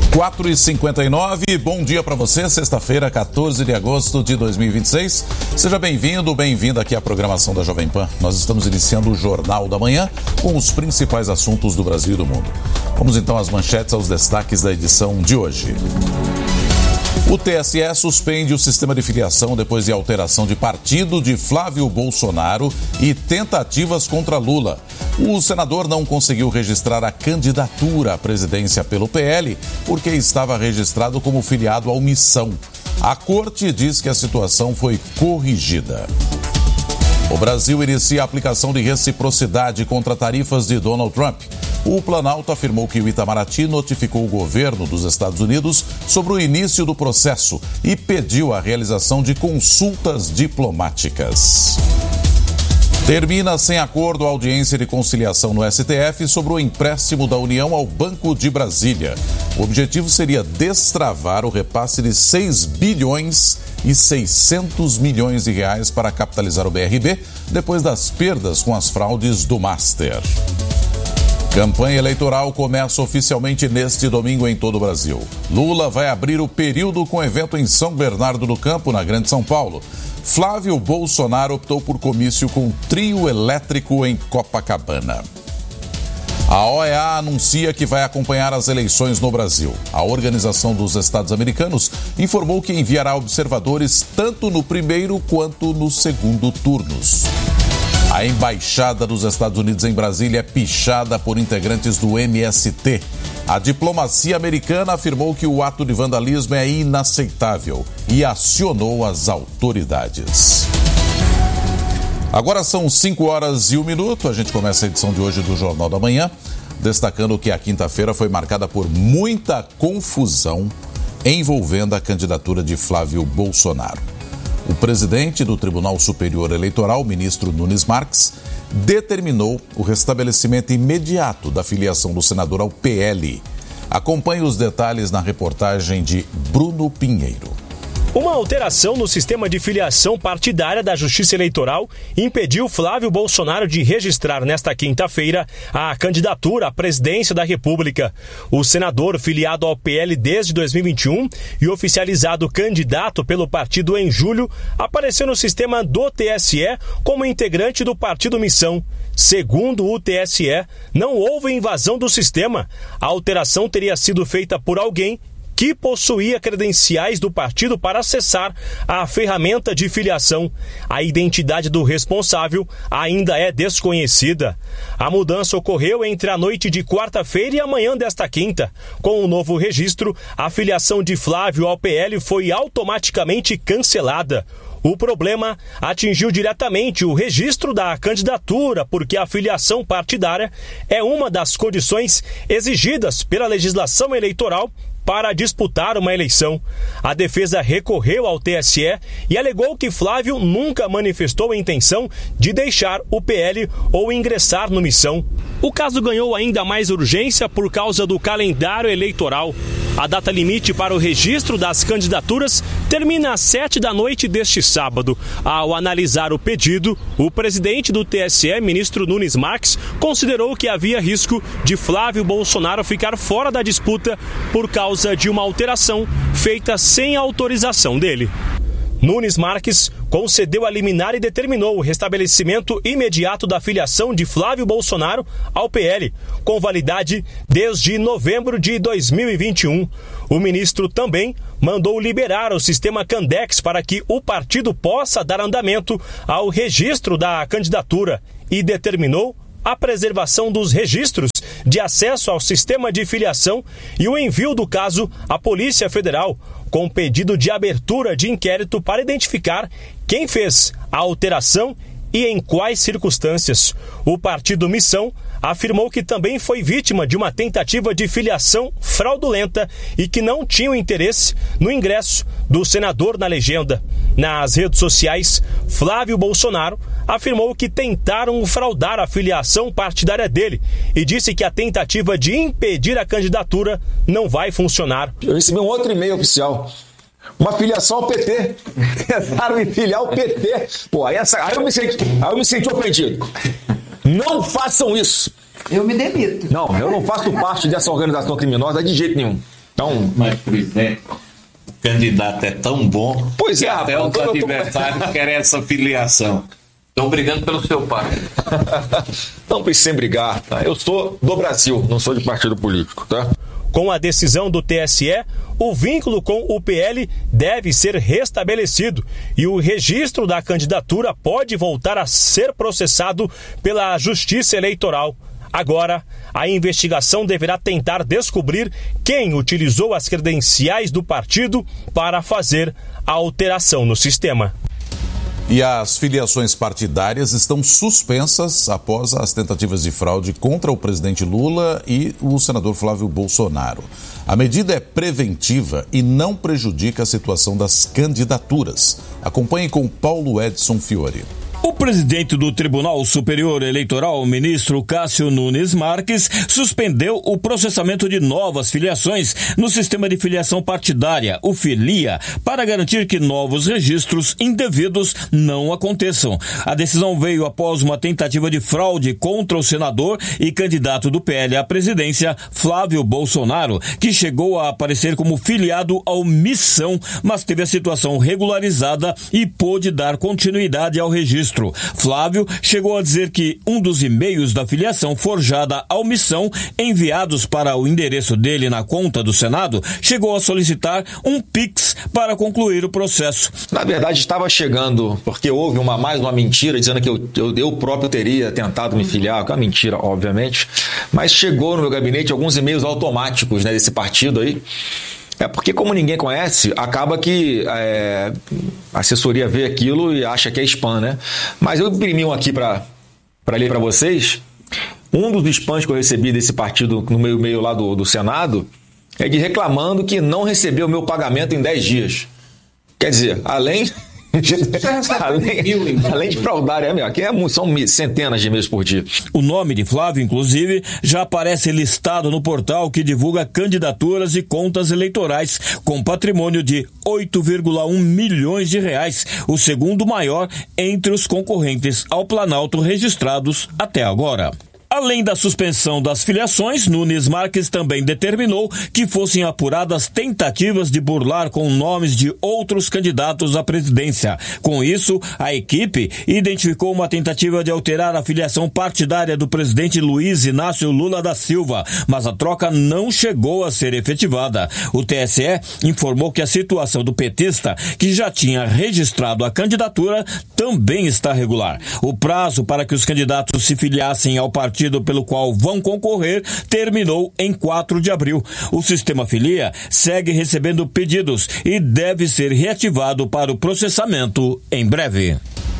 4h59, bom dia para você, sexta-feira, 14 de agosto de 2026. Seja bem-vindo, bem-vinda aqui à programação da Jovem Pan. Nós estamos iniciando o Jornal da Manhã com os principais assuntos do Brasil e do mundo. Vamos então às manchetes, aos destaques da edição de hoje. O TSE suspende o sistema de filiação depois de alteração de partido de Flávio Bolsonaro e tentativas contra Lula. O senador não conseguiu registrar a candidatura à presidência pelo PL porque estava registrado como filiado ao Missão. A corte diz que a situação foi corrigida. O Brasil inicia a aplicação de reciprocidade contra tarifas de Donald Trump. O Planalto afirmou que o Itamaraty notificou o governo dos Estados Unidos sobre o início do processo e pediu a realização de consultas diplomáticas. Termina sem acordo a audiência de conciliação no STF sobre o empréstimo da União ao Banco de Brasília. O objetivo seria destravar o repasse de 6 bilhões e 600 milhões de reais para capitalizar o BRB depois das perdas com as fraudes do Master. Campanha eleitoral começa oficialmente neste domingo em todo o Brasil. Lula vai abrir o período com evento em São Bernardo do Campo, na Grande São Paulo. Flávio Bolsonaro optou por comício com trio elétrico em Copacabana. A OEA anuncia que vai acompanhar as eleições no Brasil. A Organização dos Estados Americanos informou que enviará observadores tanto no primeiro quanto no segundo turnos. A Embaixada dos Estados Unidos em Brasília é pichada por integrantes do MST. A diplomacia americana afirmou que o ato de vandalismo é inaceitável e acionou as autoridades. Agora são 5h01. A gente começa a edição de hoje do Jornal da Manhã, destacando que a quinta-feira foi marcada por muita confusão envolvendo a candidatura de Flávio Bolsonaro. O presidente do Tribunal Superior Eleitoral, ministro Nunes Marques, determinou o restabelecimento imediato da filiação do senador ao PL. Acompanhe os detalhes na reportagem de Bruno Pinheiro. Uma alteração no sistema de filiação partidária da Justiça Eleitoral impediu Flávio Bolsonaro de registrar nesta quinta-feira a candidatura à presidência da República. O senador, filiado ao PL desde 2021 e oficializado candidato pelo partido em julho, apareceu no sistema do TSE como integrante do partido Missão. Segundo o TSE, não houve invasão do sistema. A alteração teria sido feita por alguém que possuía credenciais do partido para acessar a ferramenta de filiação. A identidade do responsável ainda é desconhecida. A mudança ocorreu entre a noite de quarta-feira e a manhã desta quinta. Com o novo registro, a filiação de Flávio ao PL foi automaticamente cancelada. O problema atingiu diretamente o registro da candidatura, porque a filiação partidária é uma das condições exigidas pela legislação eleitoral para disputar uma eleição. A defesa recorreu ao TSE e alegou que Flávio nunca manifestou a intenção de deixar o PL ou ingressar no Missão. O caso ganhou ainda mais urgência por causa do calendário eleitoral. A data limite para o registro das candidaturas termina às 19h deste sábado. Ao analisar o pedido, o presidente do TSE, ministro Nunes Marques, considerou que havia risco de Flávio Bolsonaro ficar fora da disputa por causa de uma alteração feita sem autorização dele. Nunes Marques concedeu a liminar e determinou o restabelecimento imediato da filiação de Flávio Bolsonaro ao PL, com validade desde novembro de 2021. O ministro também mandou liberar o sistema Candex para que o partido possa dar andamento ao registro da candidatura e determinou a preservação dos registros de acesso ao sistema de filiação e o envio do caso à Polícia Federal, com pedido de abertura de inquérito para identificar quem fez a alteração e em quais circunstâncias. O partido Missão afirmou que também foi vítima de uma tentativa de filiação fraudulenta e que não tinha interesse no ingresso do senador na legenda. Nas redes sociais, Flávio Bolsonaro afirmou que tentaram fraudar a filiação partidária dele e disse que a tentativa de impedir a candidatura não vai funcionar. Eu recebi um outro e-mail oficial. Uma filiação ao PT. Tentaram me filiar ao PT. Pô, aí eu me senti ofendido. Não façam isso. Eu me demito. Não, eu não faço parte dessa organização criminosa de jeito nenhum. Então, mas, presidente, o candidato é tão bom, pois é, até os adversários querem essa filiação. Estão brigando pelo seu pai. Não precisa brigar, tá? Eu sou do Brasil, não sou de partido político, tá? Com a decisão do TSE, o vínculo com o PL deve ser restabelecido e o registro da candidatura pode voltar a ser processado pela Justiça Eleitoral. Agora, a investigação deverá tentar descobrir quem utilizou as credenciais do partido para fazer a alteração no sistema. E as filiações partidárias estão suspensas após as tentativas de fraude contra o presidente Lula e o senador Flávio Bolsonaro. A medida é preventiva e não prejudica a situação das candidaturas. Acompanhe com Paulo Edson Fiori. O presidente do Tribunal Superior Eleitoral, ministro Cássio Nunes Marques, suspendeu o processamento de novas filiações no sistema de filiação partidária, o Filia, para garantir que novos registros indevidos não aconteçam. A decisão veio após uma tentativa de fraude contra o senador e candidato do PL à presidência, Flávio Bolsonaro, que chegou a aparecer como filiado ao Missão, mas teve a situação regularizada e pôde dar continuidade ao registro. Flávio chegou a dizer que um dos e-mails da filiação forjada ao Missão, enviados para o endereço dele na conta do Senado, chegou a solicitar um Pix para concluir o processo. Na verdade, estava chegando, porque houve mais uma mentira, dizendo que eu próprio teria tentado me filiar, que é uma mentira, obviamente, mas chegou no meu gabinete alguns e-mails automáticos, né, desse partido aí. É porque, como ninguém conhece, acaba que a assessoria vê aquilo e acha que é spam, né? Mas eu imprimi um aqui para ler para vocês. Um dos spams que eu recebi desse partido no meu e-mail lá do Senado é de reclamando que não recebeu o meu pagamento em 10 dias. Quer dizer, além de fraudar, aqui são centenas de e-mails por dia. O nome de Flávio, inclusive, já aparece listado no portal que divulga candidaturas e contas eleitorais, com patrimônio de 8,1 milhões de reais, o segundo maior entre os concorrentes ao Planalto registrados até agora. Além da suspensão das filiações, Nunes Marques também determinou que fossem apuradas tentativas de burlar com nomes de outros candidatos à presidência. Com isso, a equipe identificou uma tentativa de alterar a filiação partidária do presidente Luiz Inácio Lula da Silva, mas a troca não chegou a ser efetivada. O TSE informou que a situação do petista, que já tinha registrado a candidatura, também está regular. O prazo para que os candidatos se filiassem ao partido pelo qual vão concorrer terminou em 4 de abril. O sistema Filia segue recebendo pedidos e deve ser reativado para o processamento em breve.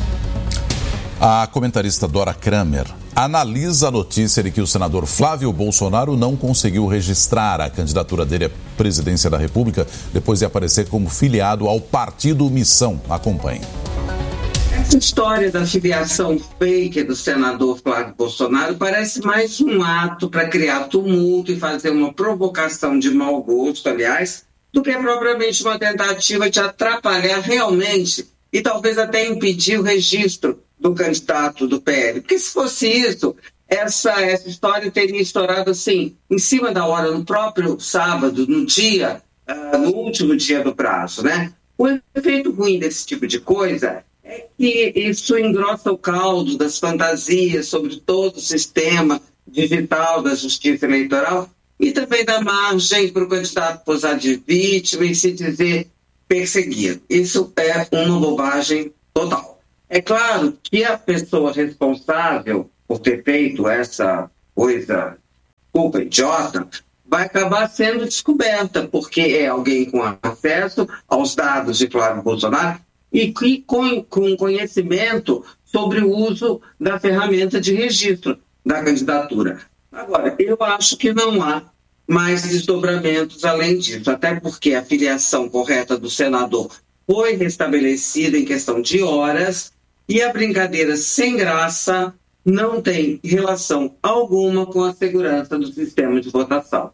A comentarista Dora Kramer analisa a notícia de que o senador Flávio Bolsonaro não conseguiu registrar a candidatura dele à presidência da República depois de aparecer como filiado ao partido Missão. Acompanhe. Essa história da filiação fake do senador Flávio Bolsonaro parece mais um ato para criar tumulto e fazer uma provocação de mau gosto, aliás, do que propriamente uma tentativa de atrapalhar realmente e talvez até impedir o registro do candidato do PL. Porque se fosse isso, essa história teria estourado assim, em cima da hora, no próprio sábado, no último dia do prazo, né? O efeito ruim desse tipo de coisa é que isso engrossa o caldo das fantasias sobre todo o sistema digital da justiça eleitoral e também dá margem para o candidato posar de vítima e se dizer perseguido. Isso é uma bobagem total. É claro que a pessoa responsável por ter feito essa coisa, culpa idiota, vai acabar sendo descoberta, porque é alguém com acesso aos dados de Flávio Bolsonaro e com conhecimento sobre o uso da ferramenta de registro da candidatura. Agora, eu acho que não há mais desdobramentos além disso, até porque a filiação correta do senador foi restabelecida em questão de horas e a brincadeira sem graça não tem relação alguma com a segurança do sistema de votação.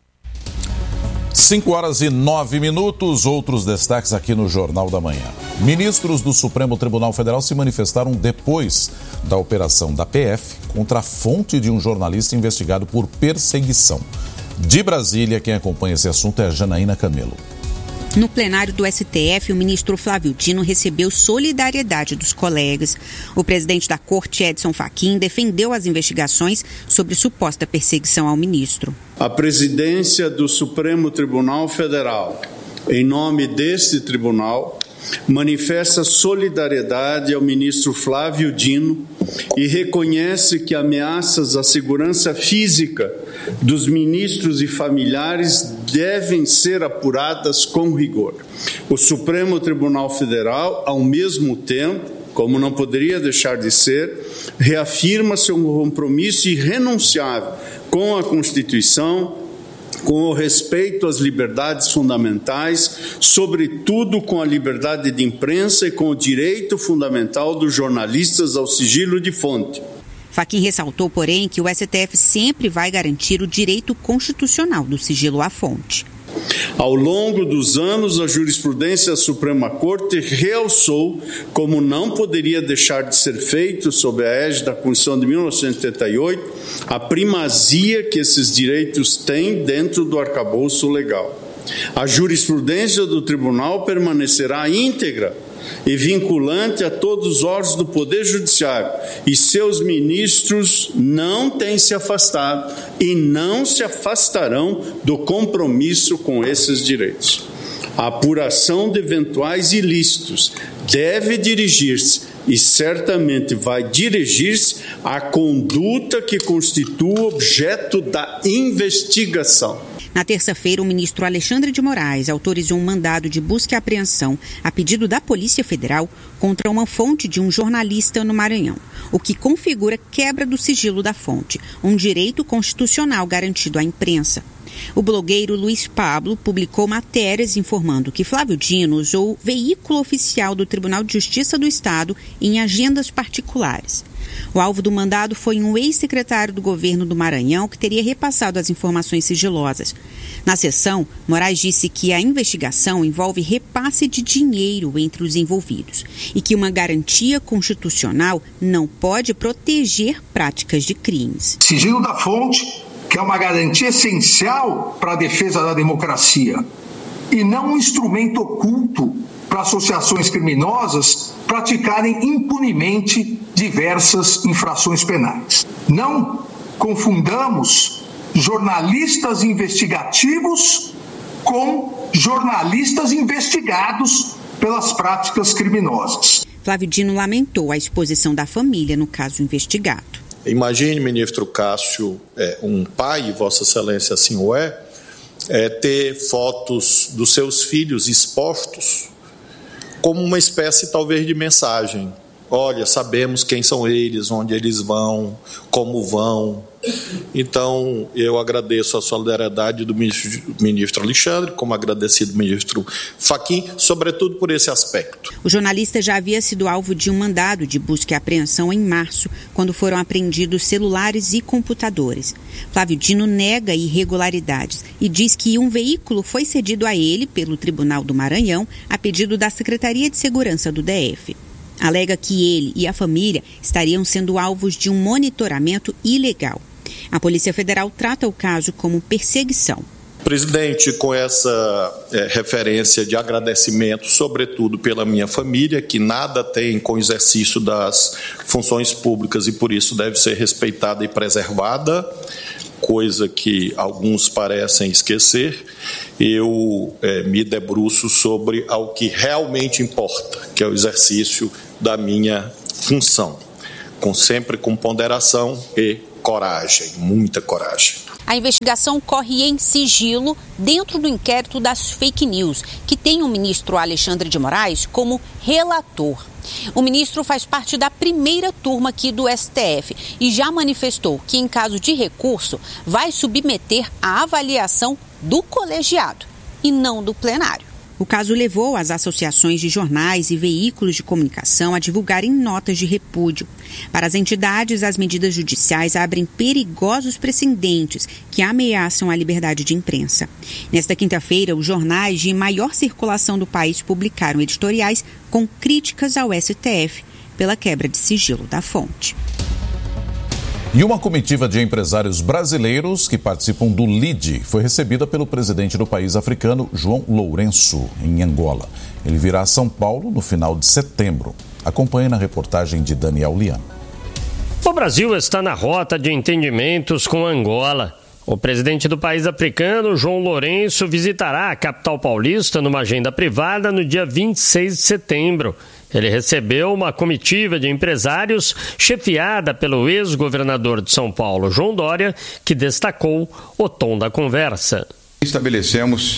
5h09, outros destaques aqui no Jornal da Manhã. Ministros do Supremo Tribunal Federal se manifestaram depois da operação da PF contra a fonte de um jornalista investigado por perseguição. De Brasília, quem acompanha esse assunto é a Janaína Camelo. No plenário do STF, o ministro Flávio Dino recebeu solidariedade dos colegas. O presidente da Corte, Edson Fachin, defendeu as investigações sobre suposta perseguição ao ministro. A presidência do Supremo Tribunal Federal, em nome deste tribunal, manifesta solidariedade ao ministro Flávio Dino e reconhece que ameaças à segurança física dos ministros e familiares devem ser apuradas com rigor. O Supremo Tribunal Federal, ao mesmo tempo, como não poderia deixar de ser, reafirma seu compromisso irrenunciável com a Constituição, com o respeito às liberdades fundamentais, sobretudo com a liberdade de imprensa e com o direito fundamental dos jornalistas ao sigilo de fonte. Fachin ressaltou, porém, que o STF sempre vai garantir o direito constitucional do sigilo à fonte. Ao longo dos anos, a jurisprudência da Suprema Corte realçou, como não poderia deixar de ser feito sob a égide da Constituição de 1988, a primazia que esses direitos têm dentro do arcabouço legal. A jurisprudência do tribunal permanecerá íntegra e vinculante a todos os órgãos do Poder Judiciário, e seus ministros não têm se afastado e não se afastarão do compromisso com esses direitos. A apuração de eventuais ilícitos deve dirigir-se, e certamente vai dirigir-se, à conduta que constitua objeto da investigação. Na terça-feira, o ministro Alexandre de Moraes autorizou um mandado de busca e apreensão a pedido da Polícia Federal contra uma fonte de um jornalista no Maranhão, o que configura quebra do sigilo da fonte, um direito constitucional garantido à imprensa. O blogueiro Luiz Pablo publicou matérias informando que Flávio Dino usou o veículo oficial do Tribunal de Justiça do Estado em agendas particulares. O alvo do mandado foi um ex-secretário do governo do Maranhão que teria repassado as informações sigilosas. Na sessão, Moraes disse que a investigação envolve repasse de dinheiro entre os envolvidos e que uma garantia constitucional não pode proteger práticas de crimes. Sigilo da fonte, que é uma garantia essencial para a defesa da democracia e não um instrumento oculto para associações criminosas praticarem impunemente diversas infrações penais. Não confundamos jornalistas investigativos com jornalistas investigados pelas práticas criminosas. Flávio Dino lamentou a exposição da família no caso investigado. Imagine, ministro Cássio, um pai, Vossa Excelência assim o é, ter fotos dos seus filhos expostos como uma espécie, talvez, de mensagem. Olha, sabemos quem são eles, onde eles vão, como vão. Então, eu agradeço a solidariedade do ministro Alexandre, como agradecido do ministro Fachin, sobretudo por esse aspecto. O jornalista já havia sido alvo de um mandado de busca e apreensão em março, quando foram apreendidos celulares e computadores. Flávio Dino nega irregularidades e diz que um veículo foi cedido a ele pelo Tribunal do Maranhão a pedido da Secretaria de Segurança do DF. Alega que ele e a família estariam sendo alvos de um monitoramento ilegal. A Polícia Federal trata o caso como perseguição. Presidente, com essa referência de agradecimento, sobretudo pela minha família, que nada tem com o exercício das funções públicas e por isso deve ser respeitada e preservada, coisa que alguns parecem esquecer, eu me debruço sobre o que realmente importa, que é o exercício da minha função, sempre com ponderação e coragem, muita coragem. A investigação corre em sigilo dentro do inquérito das fake news, que tem o ministro Alexandre de Moraes como relator. O ministro faz parte da primeira turma aqui do STF e já manifestou que, em caso de recurso, vai submeter à avaliação do colegiado e não do plenário. O caso levou as associações de jornais e veículos de comunicação a divulgarem notas de repúdio. Para as entidades, as medidas judiciais abrem perigosos precedentes que ameaçam a liberdade de imprensa. Nesta quinta-feira, os jornais de maior circulação do país publicaram editoriais com críticas ao STF pela quebra de sigilo da fonte. E uma comitiva de empresários brasileiros que participam do LIDE foi recebida pelo presidente do país africano, João Lourenço, em Angola. Ele virá a São Paulo no final de setembro. Acompanhe na reportagem de Daniel Lian. O Brasil está na rota de entendimentos com Angola. O presidente do país africano, João Lourenço, visitará a capital paulista numa agenda privada no dia 26 de setembro. Ele recebeu uma comitiva de empresários chefiada pelo ex-governador de São Paulo, João Dória, que destacou o tom da conversa. Estabelecemos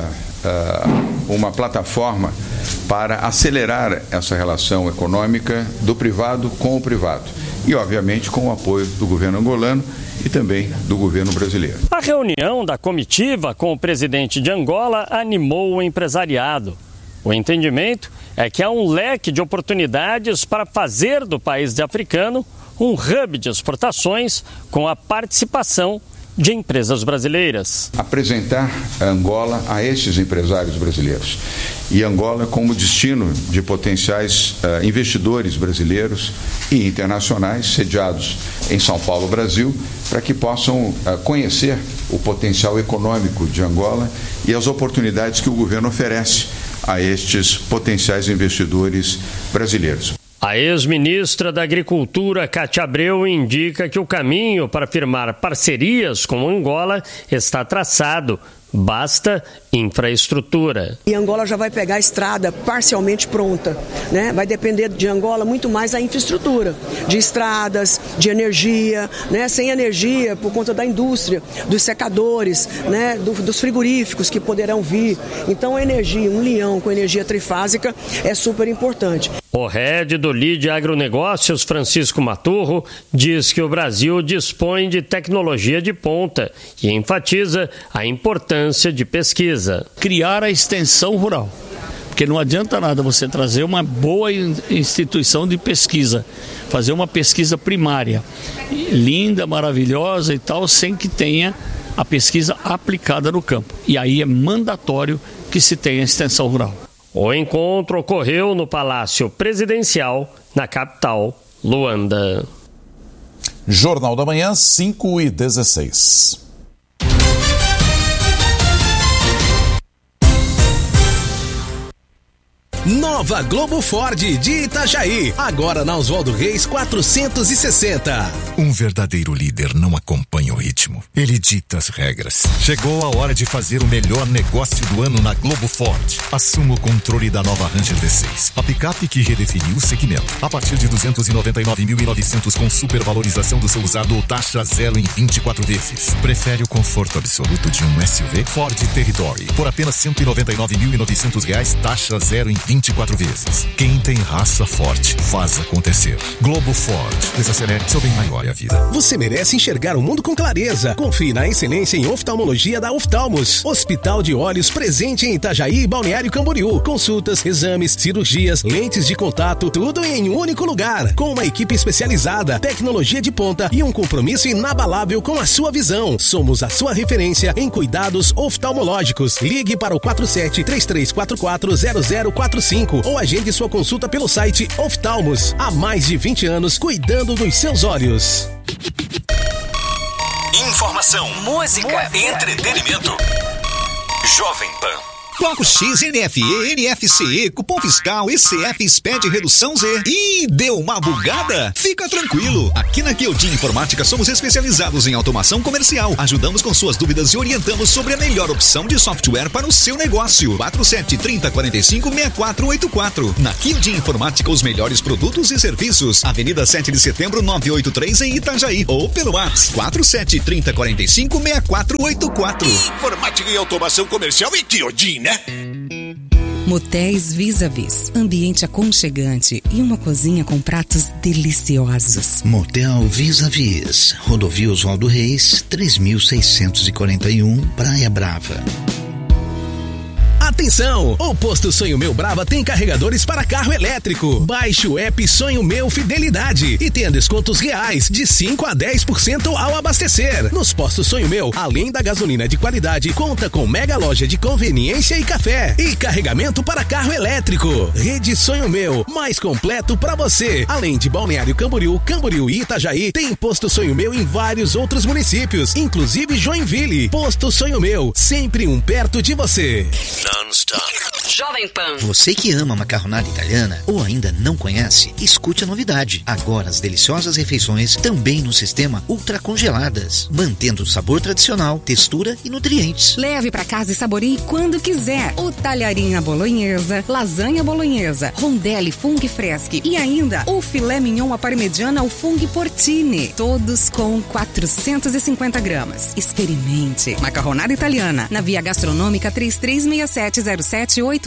uma plataforma para acelerar essa relação econômica do privado com o privado e, obviamente, com o apoio do governo angolano e também do governo brasileiro. A reunião da comitiva com o presidente de Angola animou o empresariado. O entendimento é que há um leque de oportunidades para fazer do país africano um hub de exportações com a participação de empresas brasileiras. Apresentar a Angola a esses empresários brasileiros e Angola como destino de potenciais investidores brasileiros e internacionais sediados em São Paulo, Brasil, para que possam conhecer o potencial econômico de Angola e as oportunidades que o governo oferece a estes potenciais investidores brasileiros. A ex-ministra da Agricultura, Cátia Abreu, indica que o caminho para firmar parcerias com Angola está traçado. Basta infraestrutura. E Angola já vai pegar a estrada parcialmente pronta, né? Vai depender de Angola muito mais da infraestrutura, de estradas, de energia, né? Sem energia, por conta da indústria, dos secadores, né? Dos frigoríficos que poderão vir. Então a energia, um leão com energia trifásica é super importante. O head do LIDE Agronegócios, Francisco Maturro, diz que o Brasil dispõe de tecnologia de ponta e enfatiza a importância de pesquisa. Criar a extensão rural, porque não adianta nada você trazer uma boa instituição de pesquisa, fazer uma pesquisa primária, linda, maravilhosa e tal, sem que tenha a pesquisa aplicada no campo. E aí é mandatório que se tenha extensão rural. O encontro ocorreu no Palácio Presidencial, na capital, Luanda. Jornal da Manhã, 5h16. Nova Globo Ford de Itajaí, agora na Oswaldo Reis 460. Um verdadeiro líder não acompanha o ritmo, ele dita as regras. Chegou a hora de fazer o melhor negócio do ano na Globo Ford. Assuma o controle da nova Ranger V6, a picape que redefiniu o segmento. A partir de 299.900 com supervalorização do seu usado ou taxa zero em 24 vezes. Prefere o conforto absoluto de um SUV? Ford Territory, por apenas R$199.900, taxa zero em 24 vezes. Quem tem raça forte, faz acontecer. Globo Ford. Desacelere, seu bem maior é a vida. Você merece enxergar o mundo com clareza. Confie na excelência em oftalmologia da Oftalmos. Hospital de Olhos presente em Itajaí e Balneário Camboriú. Consultas, exames, cirurgias, lentes de contato, tudo em um único lugar. Com uma equipe especializada, tecnologia de ponta e um compromisso inabalável com a sua visão. Somos a sua referência em cuidados oftalmológicos. Ligue para o 47-3344-0045 ou agende sua consulta pelo site Oftalmos. Há mais de 20 anos cuidando dos seus olhos. Informação, música, entretenimento. Jovem Pan. Bloco X, NFE, NFCE, cupom fiscal, ECF, SPED, redução Z. Ih, deu uma bugada? Fica tranquilo. Aqui na Kyodin Informática somos especializados em automação comercial. Ajudamos com suas dúvidas e orientamos sobre a melhor opção de software para o seu negócio. 47-30-45-6484. Na Kyodin Informática, os melhores produtos e serviços. Avenida 7 de Setembro, 983 em Itajaí. Ou pelo WhatsApp 47-30-45-6484. Informática e automação comercial em Kyodin, né? Motéis Vis-a-Vis, ambiente aconchegante e uma cozinha com pratos deliciosos. Motel Vis-a-Vis, Rodovia Oswaldo Reis, 3641, Praia Brava. Atenção! O Posto Sonho Meu Brava tem carregadores para carro elétrico. Baixe o app Sonho Meu Fidelidade e tenha descontos reais de 5 a 10% ao abastecer. Nos postos Sonho Meu, além da gasolina de qualidade, conta com mega loja de conveniência e café e carregamento para carro elétrico. Rede Sonho Meu, mais completo para você. Além de Balneário Camboriú, Camboriú e Itajaí, tem Posto Sonho Meu em vários outros municípios, inclusive Joinville. Posto Sonho Meu, sempre um perto de você. Non-stop. Jovem Pan. Você que ama macarronada italiana ou ainda não conhece, escute a novidade. Agora as deliciosas refeições também no sistema ultracongeladas, mantendo o sabor tradicional, textura e nutrientes. Leve para casa e saboreie quando quiser. O talharinha bolonhesa, lasanha bolonhesa, rondelli funghi freschi e ainda o filé mignon à parmegiana ao funghi porcini. Todos com 450 gramas. Experimente. Macarronada italiana, na Via Gastronômica 33670788.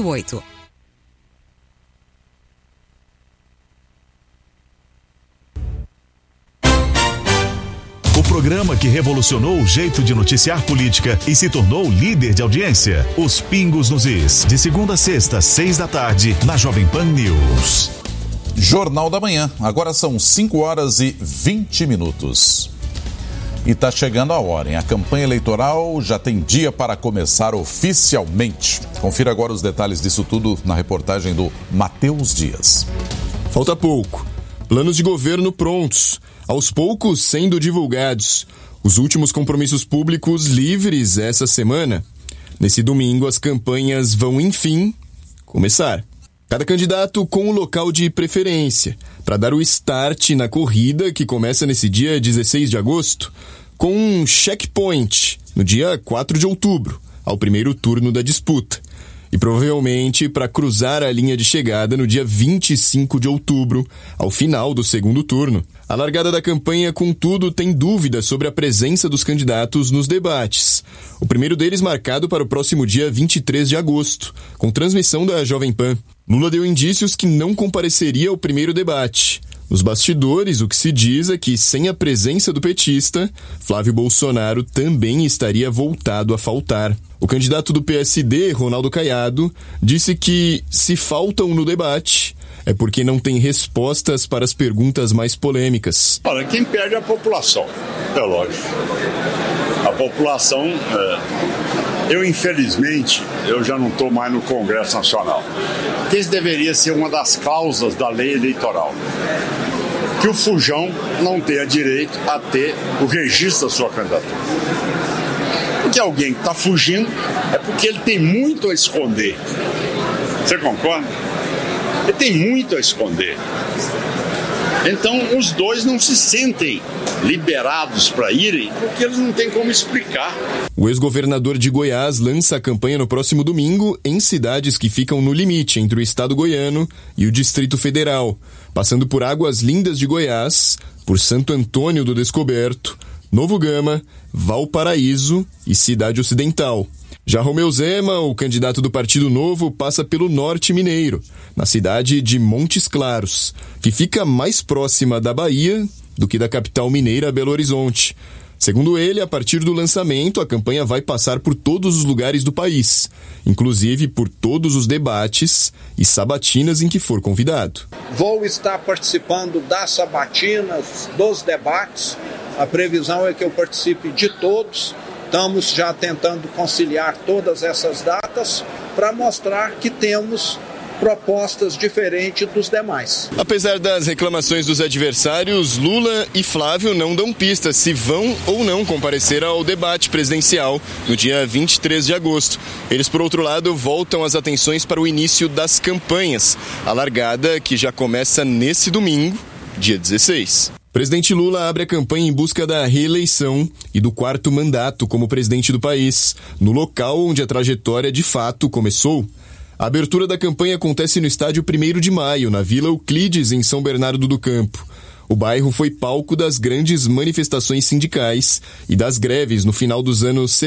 O programa que revolucionou o jeito de noticiar política e se tornou líder de audiência. Os Pingos nos Is, de segunda a sexta, 6 da tarde, na Jovem Pan News. Jornal da Manhã, agora são 5 horas e 20 minutos. E está chegando a hora, hein? A campanha eleitoral já tem dia para começar oficialmente. Confira agora os detalhes disso tudo na reportagem do Matheus Dias. Falta pouco. Planos de governo prontos, aos poucos sendo divulgados. Os últimos compromissos públicos livres essa semana. Nesse domingo, as campanhas vão, enfim, começar. Cada candidato com o local de preferência, para dar o start na corrida que começa nesse dia 16 de agosto, com um checkpoint no dia 4 de outubro, ao primeiro turno da disputa. E provavelmente para cruzar a linha de chegada no dia 25 de outubro, ao final do segundo turno. A largada da campanha, contudo, tem dúvidas sobre a presença dos candidatos nos debates. O primeiro deles marcado para o próximo dia 23 de agosto, com transmissão da Jovem Pan. Lula deu indícios que não compareceria ao primeiro debate. Nos bastidores, o que se diz é que, sem a presença do petista, Flávio Bolsonaro também estaria voltado a faltar. O candidato do PSD, Ronaldo Caiado, disse que, se faltam no debate, é porque não tem respostas para as perguntas mais polêmicas. Olha, quem perde é a população, é lógico. A população... infelizmente, já não estou mais no Congresso Nacional. Que isso deveria ser uma das causas da lei eleitoral. Que o fujão não tenha direito a ter o registro da sua candidatura. Porque alguém que está fugindo é porque ele tem muito a esconder. Você concorda? Ele tem muito a esconder. Então, os dois não se sentem liberados para irem, porque eles não têm como explicar. O ex-governador de Goiás lança a campanha no próximo domingo em cidades que ficam no limite entre o estado goiano e o Distrito Federal, passando por Águas Lindas de Goiás, por Santo Antônio do Descoberto, Novo Gama, Valparaíso e Cidade Ocidental. Já Romeu Zema, o candidato do Partido Novo, passa pelo Norte Mineiro, na cidade de Montes Claros, que fica mais próxima da Bahia do que da capital mineira, Belo Horizonte. Segundo ele, a partir do lançamento, a campanha vai passar por todos os lugares do país, inclusive por todos os debates e sabatinas em que for convidado. Vou estar participando das sabatinas, dos debates. A previsão é que eu participe de todos. Estamos já tentando conciliar todas essas datas para mostrar que temos propostas diferentes dos demais. Apesar das reclamações dos adversários, Lula e Flávio não dão pistas se vão ou não comparecer ao debate presidencial no dia 23 de agosto. Eles, por outro lado, voltam as atenções para o início das campanhas, a largada que já começa nesse domingo, dia 16. Presidente Lula abre a campanha em busca da reeleição e do 4º mandato como presidente do país, no local onde a trajetória de fato começou. A abertura da campanha acontece no estádio 1º de Maio, na Vila Euclides, em São Bernardo do Campo. O bairro foi palco das grandes manifestações sindicais e das greves no final dos anos 70.